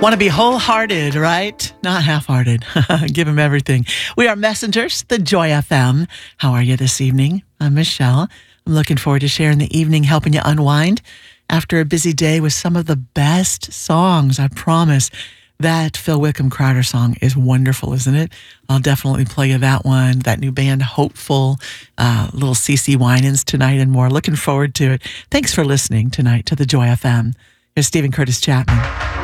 Want to be wholehearted, right? Not half-hearted. Give him everything. We are Messengers, the Joy FM. How are you this evening? I'm Michelle. I'm looking forward to sharing the evening, helping you unwind after a busy day with some of the best songs. I promise. That Phil Wickham Crowder song is wonderful, isn't it? I'll definitely play you that one. That new band, Hopeful, little CeCe Winans tonight and more. Looking forward to it. Thanks for listening tonight to the Joy FM. Here's Stephen Curtis Chapman.